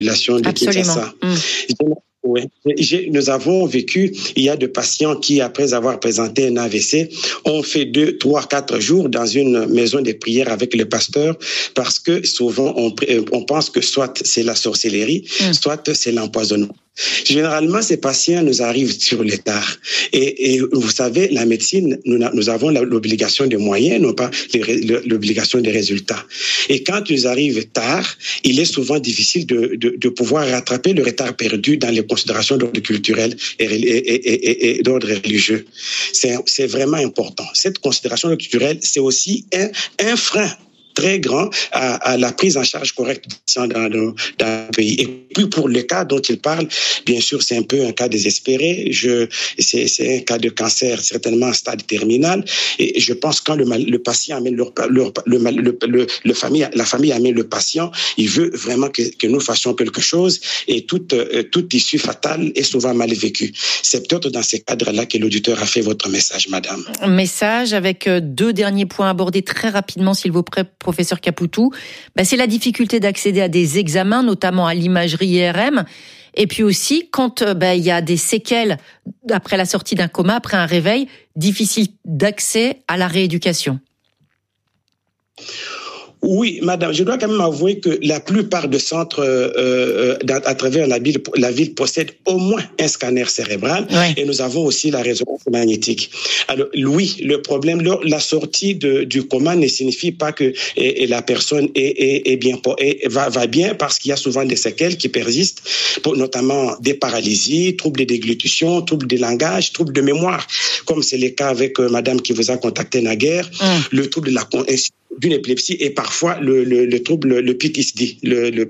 de Kinshasa. Oui. Nous avons vécu, il y a des patients qui, après avoir présenté un AVC, ont fait 2, 3, 4 jours dans une maison de prière avec le pasteur, parce que souvent on pense que soit c'est la sorcellerie, soit c'est l'empoisonnement. Généralement, ces patients nous arrivent sur le tard. Et vous savez, la médecine, nous avons l'obligation des moyens, non pas l'obligation des résultats. Et quand ils arrivent tard, il est souvent difficile de pouvoir rattraper le retard perdu dans les considérations d'ordre culturel et d'ordre religieux. C'est vraiment important. Cette considération culturelle, c'est aussi un frein très grand à la prise en charge correcte dans le pays. Et puis pour le cas dont il parle, bien sûr, c'est un peu un cas désespéré. C'est un cas de cancer, certainement en stade terminal. Et je pense que quand le patient amène la famille amène le patient, il veut vraiment que nous fassions quelque chose. Et toute issue fatale est souvent mal vécue. C'est peut-être dans ces cadres-là que l'auditeur a fait votre message, madame. Message avec 2 derniers points abordés très rapidement, s'il vous plaît, professeur Capoutou. C'est la difficulté d'accéder à des examens, notamment à l'imagerie IRM. Et puis aussi, quand il y a des séquelles après la sortie d'un coma, après un réveil, difficile d'accès à la rééducation. Oui, madame, je dois quand même avouer que la plupart des centres à travers la ville possèdent au moins un scanner cérébral, et nous avons aussi la résonance magnétique. Alors oui, le problème, la sortie du coma ne signifie pas que la personne va bien, parce qu'il y a souvent des séquelles qui persistent, notamment des paralysies, troubles de déglutition, troubles de langage, troubles de mémoire, comme c'est le cas avec madame qui vous a contacté naguère, le trouble de d'une épilepsie et parfois le trouble, le PTSD, le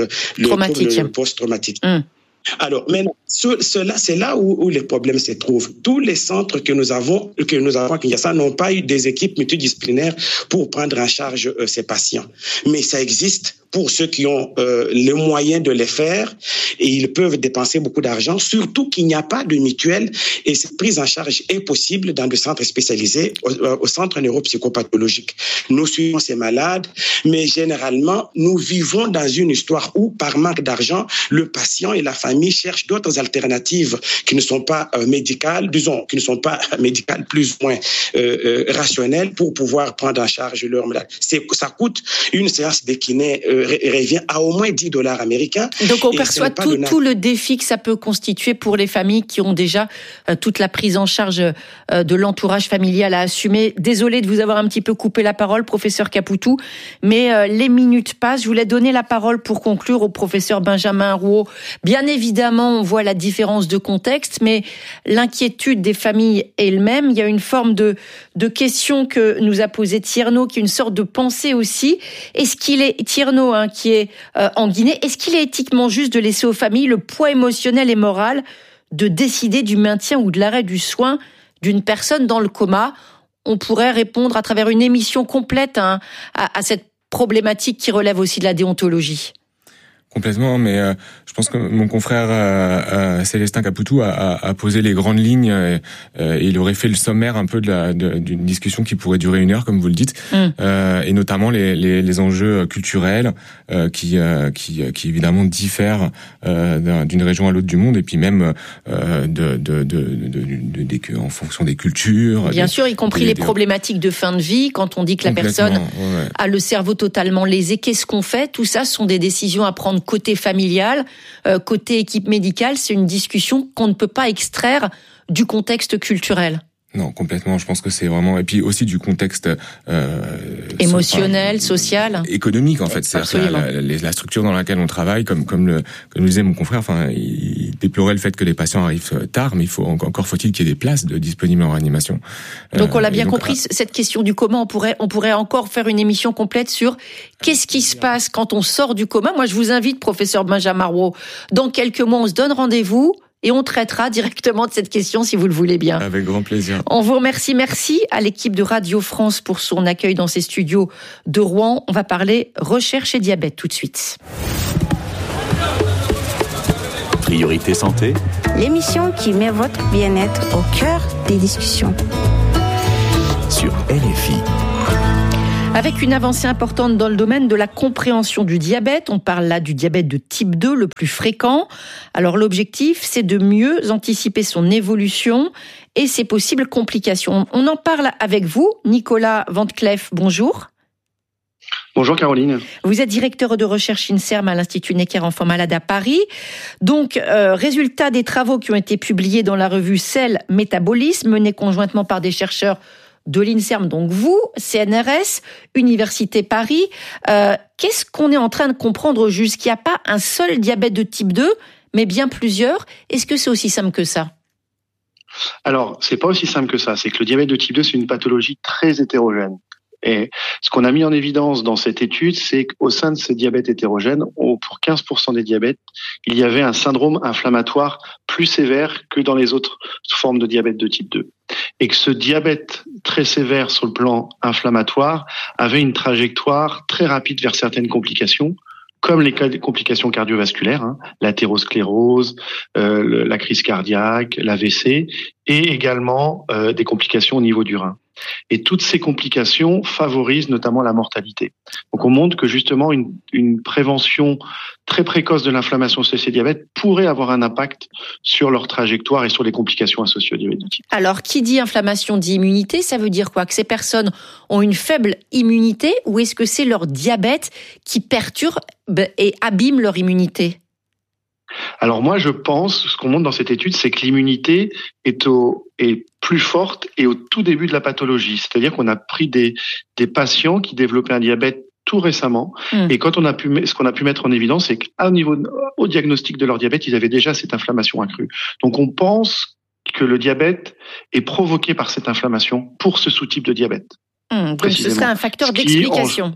post-traumatique. Alors, maintenant, c'est là où les problèmes se trouvent. Tous les centres que nous avons à Kinshasa n'ont pas eu des équipes multidisciplinaires pour prendre en charge ces patients. Mais ça existe pour ceux qui ont les moyens de les faire, et ils peuvent dépenser beaucoup d'argent, surtout qu'il n'y a pas de mutuelle, et cette prise en charge est possible dans des centres spécialisés, au centre neuropsychopathologique. Nous suivons ces malades, mais généralement, nous vivons dans une histoire où, par manque d'argent, le patient et la famille cherchent d'autres alternatives qui ne sont pas médicales, qui ne sont pas médicales, plus ou moins rationnelles, pour pouvoir prendre en charge leur malade. Ça coûte une séance de kiné revient à au moins $10 américains. Donc on perçoit tout le défi que ça peut constituer pour les familles qui ont déjà toute la prise en charge de l'entourage familial à assumer. Désolée de vous avoir un petit peu coupé la parole, professeur Capoutou, mais les minutes passent. Je voulais donner la parole pour conclure au professeur Benjamin Rouault. Bien évidemment, on voit la différence de contexte, mais l'inquiétude des familles est le même. Il y a une forme de question que nous a posée Tierno, qui est une sorte de pensée aussi. Est-ce qu'il est, Tierno, qui est en Guinée, est-ce qu'il est éthiquement juste de laisser aux familles le poids émotionnel et moral de décider du maintien ou de l'arrêt du soin d'une personne dans le coma? On pourrait répondre à travers une émission complète à cette problématique qui relève aussi de la déontologie. Complètement, mais je pense que mon confrère Célestin Capoutou a posé les grandes lignes et il aurait fait le sommaire un peu d'une discussion qui pourrait durer 1 heure, comme vous le dites, et notamment les enjeux culturels qui évidemment diffèrent d'une région à l'autre du monde, et puis même en fonction des cultures. Bien sûr, y compris les problématiques de fin de vie, quand on dit que la personne a le cerveau totalement lésé, qu'est-ce qu'on fait? Tout ça, ce sont des décisions à prendre côté familial, côté équipe médicale. C'est une discussion qu'on ne peut pas extraire du contexte culturel. Non, complètement. Je pense que c'est vraiment, et puis aussi du contexte émotionnel, social, économique en fait. C'est-à-dire la structure dans laquelle on travaille, comme le disait mon confrère. Enfin, il déplorait le fait que les patients arrivent tard, mais encore faut-il qu'il y ait des places disponibles en réanimation. Donc on l'a bien compris. Cette question du coma, on pourrait encore faire une émission complète sur qu'est-ce qui se passe quand on sort du coma. Moi, je vous invite, professeur Benjamin Rouault, dans quelques mois, on se donne rendez-vous. Et on traitera directement de cette question si vous le voulez bien. Avec grand plaisir. On vous remercie. Merci à l'équipe de Radio France pour son accueil dans ses studios de Rouen. On va parler recherche et diabète tout de suite. Priorité santé. L'émission qui met votre bien-être au cœur des discussions. Sur RFI. Avec une avancée importante dans le domaine de la compréhension du diabète, on parle là du diabète de type 2 le plus fréquent. Alors l'objectif, c'est de mieux anticiper son évolution et ses possibles complications. On en parle avec vous, Nicolas Van Cleef, bonjour. Bonjour Caroline. Vous êtes directeur de recherche INSERM à l'Institut Necker Enfants Malades à Paris. Donc, résultat des travaux qui ont été publiés dans la revue Cell Métabolisme, menés conjointement par des chercheurs de l'INSERM, donc vous, CNRS, Université Paris. Qu'est-ce qu'on est en train de comprendre juste? Qu'il n'y a pas un seul diabète de type 2, mais bien plusieurs. Est-ce que c'est aussi simple que ça? Alors, c'est pas aussi simple que ça. C'est que le diabète de type 2, c'est une pathologie très hétérogène. Et ce qu'on a mis en évidence dans cette étude, c'est qu'au sein de ce diabète hétérogène, pour 15% des diabètes, il y avait un syndrome inflammatoire plus sévère que dans les autres formes de diabète de type 2. Et que ce diabète très sévère sur le plan inflammatoire avait une trajectoire très rapide vers certaines complications, comme les complications cardiovasculaires, l'athérosclérose, la crise cardiaque, l'AVC, et également des complications au niveau du rein. Et toutes ces complications favorisent notamment la mortalité. Donc on montre que justement une prévention très précoce de l'inflammation chez ces diabètes pourrait avoir un impact sur leur trajectoire et sur les complications associées au diabète de type 2. Alors qui dit inflammation dit immunité, ça veut dire quoi? Que ces personnes ont une faible immunité ou est-ce que c'est leur diabète qui perturbe et abîme leur immunité? Alors moi, je pense, ce qu'on montre dans cette étude, c'est que l'immunité est plus forte et au tout début de la pathologie. C'est-à-dire qu'on a pris des patients qui développaient un diabète tout récemment. Et quand ce qu'on a pu mettre en évidence, c'est au diagnostic de leur diabète, ils avaient déjà cette inflammation accrue. Donc on pense que le diabète est provoqué par cette inflammation pour ce sous-type de diabète. Donc ce serait un facteur d'explication.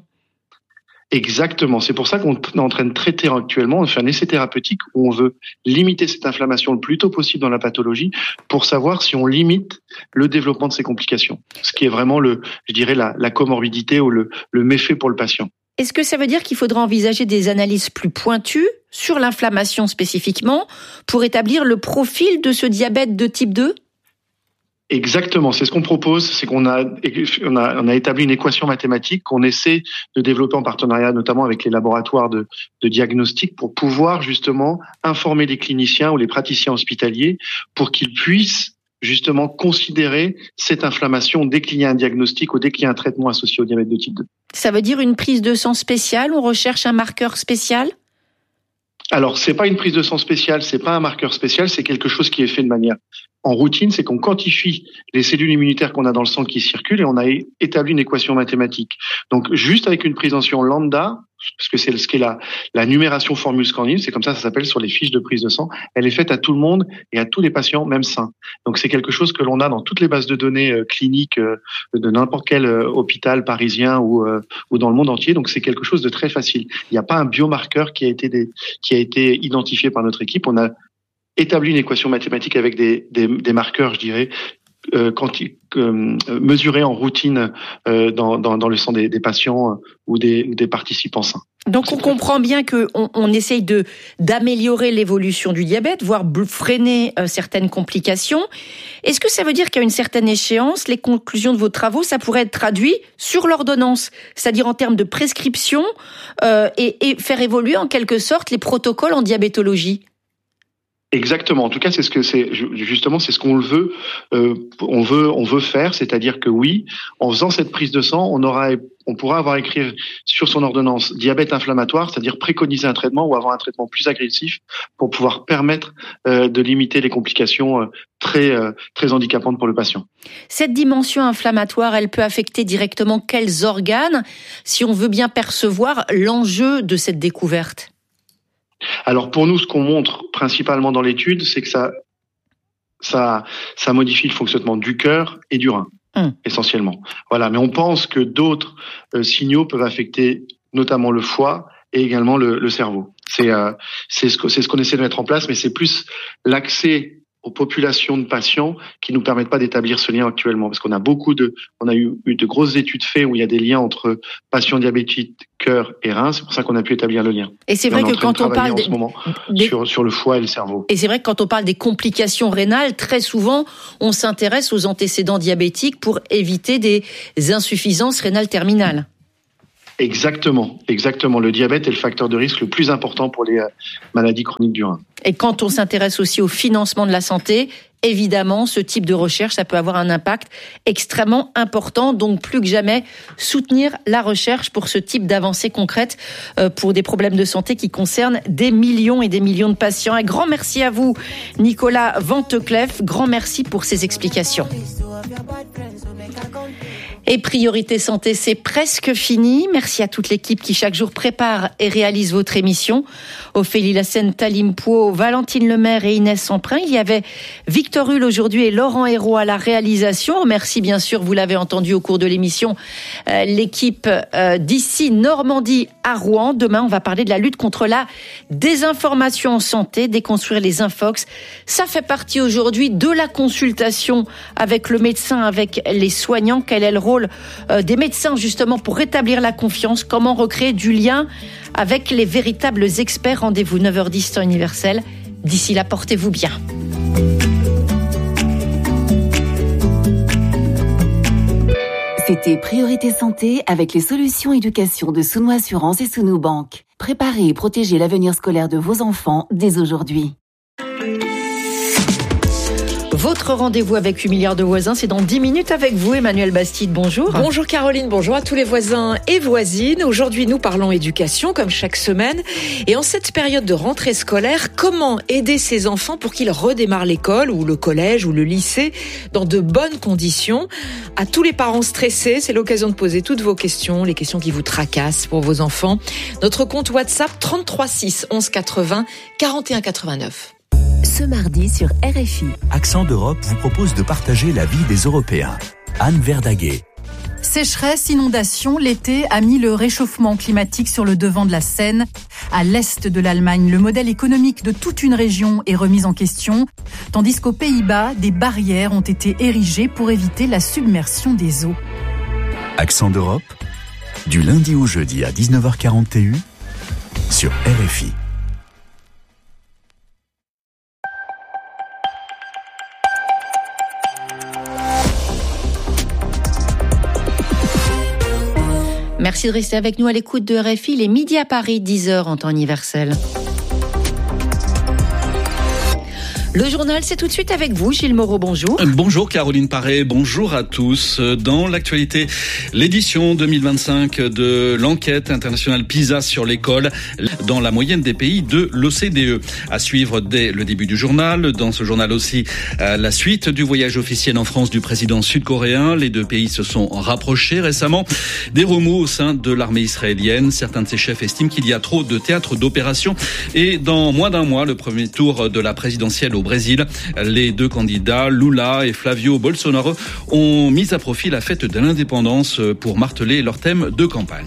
Exactement. C'est pour ça qu'on est en train de traiter actuellement, on fait un essai thérapeutique où on veut limiter cette inflammation le plus tôt possible dans la pathologie pour savoir si on limite le développement de ces complications. Ce qui est vraiment la comorbidité ou le méfait pour le patient. Est-ce que ça veut dire qu'il faudra envisager des analyses plus pointues sur l'inflammation spécifiquement pour établir le profil de ce diabète de type 2 ? Exactement, c'est ce qu'on propose, c'est qu'on a établi une équation mathématique qu'on essaie de développer en partenariat notamment avec les laboratoires de diagnostic pour pouvoir justement informer les cliniciens ou les praticiens hospitaliers pour qu'ils puissent justement considérer cette inflammation dès qu'il y a un diagnostic ou dès qu'il y a un traitement associé au diabète de type 2. Ça veut dire une prise de sang spéciale, on recherche un marqueur spécial ? Alors, c'est pas une prise de sang spéciale, c'est pas un marqueur spécial, c'est quelque chose qui est fait de manière en routine, c'est qu'on quantifie les cellules immunitaires qu'on a dans le sang qui circulent et on a établi une équation mathématique. Donc, juste avec une prise en sang lambda, parce que c'est ce qu'est la numération formule scanning, c'est comme ça s'appelle sur les fiches de prise de sang, elle est faite à tout le monde et à tous les patients, même sains. Donc, c'est quelque chose que l'on a dans toutes les bases de données cliniques de n'importe quel hôpital parisien ou dans le monde entier. Donc, c'est quelque chose de très facile. Il n'y a pas un biomarqueur qui a été identifié par notre équipe. On a établi une équation mathématique avec des marqueurs, je dirais, mesurés en routine dans le sang des patients ou des participants sains. Donc on comprend bien qu'on essaye d'améliorer l'évolution du diabète, voire freiner certaines complications. Est-ce que ça veut dire qu'à une certaine échéance, les conclusions de vos travaux, ça pourrait être traduit sur l'ordonnance, c'est-à-dire en termes de prescription et faire évoluer en quelque sorte les protocoles en diabétologie ? Exactement. En tout cas, c'est ce qu'on veut. On veut faire, c'est-à-dire que oui, en faisant cette prise de sang, on pourra avoir écrit sur son ordonnance diabète inflammatoire, c'est-à-dire préconiser un traitement ou avoir un traitement plus agressif pour pouvoir permettre de limiter les complications très handicapantes pour le patient. Cette dimension inflammatoire, elle peut affecter directement quels organes, si on veut bien percevoir l'enjeu de cette découverte ? Alors pour nous, ce qu'on montre principalement dans l'étude, c'est que ça modifie le fonctionnement du cœur et du rein, essentiellement. Voilà, mais on pense que d'autres signaux peuvent affecter notamment le foie et également le cerveau. C'est ce qu'on essaie de mettre en place, mais c'est plus l'accès aux populations de patients qui nous permettent pas d'établir ce lien actuellement, parce qu'on a eu de grosses études faites où il y a des liens entre patients diabétiques, cœur et rein. C'est pour ça qu'on a pu établir le lien. Et c'est vrai que quand on parle sur le foie et le cerveau. Et c'est vrai que quand on parle des complications rénales, très souvent, on s'intéresse aux antécédents diabétiques pour éviter des insuffisances rénales terminales. Exactement. Le diabète est le facteur de risque le plus important pour les maladies chroniques du rein. Et quand on s'intéresse aussi au financement de la santé, évidemment, ce type de recherche, ça peut avoir un impact extrêmement important. Donc, plus que jamais, soutenir la recherche pour ce type d'avancées concrètes pour des problèmes de santé qui concernent des millions et des millions de patients. Un grand merci à vous, Nicolas Venteclef. Grand merci pour ces explications. Et Priorité Santé, c'est presque fini. Merci à toute l'équipe qui chaque jour prépare et réalise votre émission. Ophélie Lassène, Talim Pau, Valentine Lemaire et Inès Samprin. Il y avait Victor Hull aujourd'hui et Laurent Hérault à la réalisation. Merci bien sûr, vous l'avez entendu au cours de l'émission, l'équipe d'ici Normandie à Rouen. Demain, on va parler de la lutte contre la désinformation en santé, déconstruire les infox. Ça fait partie aujourd'hui de la consultation avec le médecin, avec les soignants. Quel est le rôle des médecins justement pour rétablir la confiance? Comment recréer du lien avec les véritables experts? Rendez-vous 9h10 temps universel. D'ici là, portez-vous bien. C'était Priorité Santé avec les solutions éducation de Souno Assurance et Souno Bank. Préparez et protégez l'avenir scolaire de vos enfants dès aujourd'hui. Votre rendez-vous avec 8 milliards de voisins, c'est dans 10 minutes avec vous, Emmanuel Bastide. Bonjour. Bonjour Caroline, bonjour à tous les voisins et voisines. Aujourd'hui, nous parlons éducation, comme chaque semaine. Et en cette période de rentrée scolaire, comment aider ces enfants pour qu'ils redémarrent l'école ou le collège ou le lycée dans de bonnes conditions? À tous les parents stressés, c'est l'occasion de poser toutes vos questions, les questions qui vous tracassent pour vos enfants. Notre compte WhatsApp 33 6 11 80 41 89. Ce mardi sur RFI. Accent d'Europe vous propose de partager la vie des Européens. Anne Verdaguet. Sécheresse, inondation, l'été a mis le réchauffement climatique sur le devant de la scène. À l'est de l'Allemagne, le modèle économique de toute une région est remis en question, tandis qu'aux Pays-Bas, des barrières ont été érigées pour éviter la submersion des eaux. Accent d'Europe, du lundi au jeudi à 19h41 sur RFI. Merci de rester avec nous à l'écoute de RFI. Les midis à Paris, 10h en temps universel. Le journal, c'est tout de suite avec vous, Gilles Moreau, bonjour. Bonjour Caroline Paré, bonjour à tous. Dans l'actualité, l'édition 2025 de l'enquête internationale PISA sur l'école dans la moyenne des pays de l'OCDE. À suivre dès le début du journal. Dans ce journal aussi, la suite du voyage officiel en France du président sud-coréen. Les deux pays se sont rapprochés récemment. Des remous au sein de l'armée israélienne. Certains de ses chefs estiment qu'il y a trop de théâtres d'opération. Et dans moins d'un mois, le premier tour de la présidentielle au Brésil, les deux candidats, Lula et Flavio Bolsonaro, ont mis à profit la fête de l'indépendance pour marteler leur thème de campagne.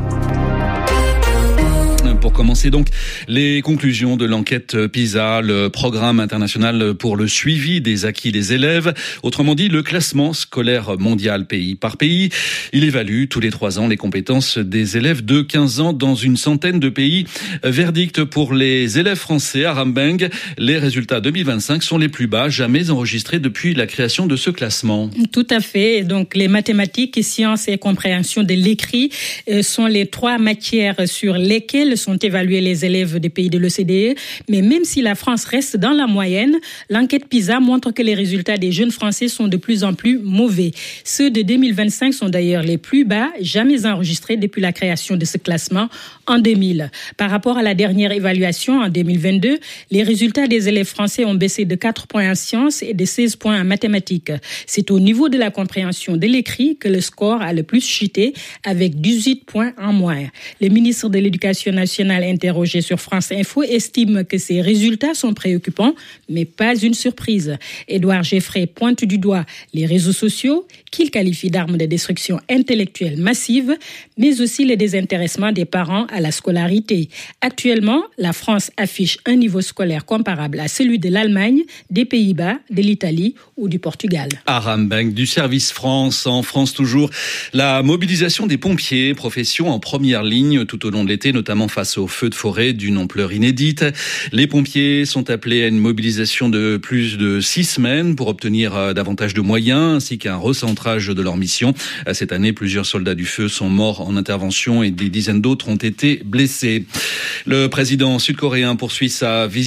Pour commencer donc, les conclusions de l'enquête PISA, le programme international pour le suivi des acquis des élèves. Autrement dit, le classement scolaire mondial pays par pays. Il évalue tous les 3 ans les compétences des élèves de 15 ans dans une centaine de pays. Verdict pour les élèves français à Rambeng. Les résultats 2025 sont les plus bas jamais enregistrés depuis la création de ce classement. Tout à fait. Donc, les mathématiques, sciences et compréhension de l'écrit sont les 3 matières sur lesquelles sont évalués les élèves des pays de l'OCDE. Mais même si la France reste dans la moyenne, l'enquête PISA montre que les résultats des jeunes Français sont de plus en plus mauvais. Ceux de 2025 sont d'ailleurs les plus bas jamais enregistrés depuis la création de ce classement en 2000. Par rapport à la dernière évaluation en 2022, les résultats des élèves français ont baissé de 4 points en sciences et de 16 points en mathématiques. C'est au niveau de la compréhension de l'écrit que le score a le plus chuté, avec 18 points en moins. Le ministre de l'Éducation nationale interrogé sur France Info estime que ces résultats sont préoccupants, mais pas une surprise. Édouard Geffray pointe du doigt les réseaux sociaux, qu'il qualifie d'armes de destruction intellectuelle massive, mais aussi le désintéressement des parents à la scolarité. Actuellement, la France affiche un niveau scolaire comparable à celui de l'Allemagne, des Pays-Bas, de l'Italie ou du Portugal. À Rambeng, du service France, en France toujours, la mobilisation des pompiers, profession en première ligne tout au long de l'été, notamment face face aux feux de forêt d'une ampleur inédite. Les pompiers sont appelés à une mobilisation de plus de 6 semaines pour obtenir davantage de moyens ainsi qu'un recentrage de leur mission. Cette année, plusieurs soldats du feu sont morts en intervention et des dizaines d'autres ont été blessés. Le président sud-coréen poursuit sa visite